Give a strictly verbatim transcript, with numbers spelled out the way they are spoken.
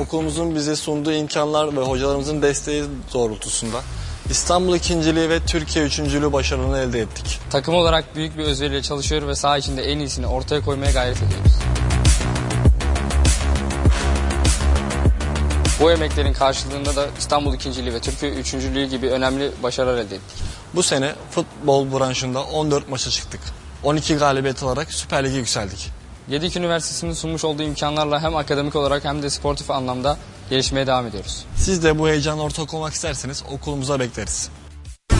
Okulumuzun bize sunduğu imkanlar ve hocalarımızın desteği doğrultusunda İstanbul ikinciliği ve Türkiye üçüncülüğü başarılarını elde ettik. Takım olarak büyük bir özveriyle çalışıyor ve saha içinde en iyisini ortaya koymaya gayret ediyoruz. Bu emeklerin karşılığında da İstanbul ikinciliği ve Türkiye üçüncülüğü gibi önemli başarılar elde ettik. Bu sene futbol branşında on dört maça çıktık. on iki galibiyet alarak Süper Lig'e yükseldik. Gedik Üniversitesi'nin sunmuş olduğu imkanlarla hem akademik olarak hem de sportif anlamda gelişmeye devam ediyoruz. Siz de bu heyecanla ortak olmak isterseniz okulumuza bekleriz.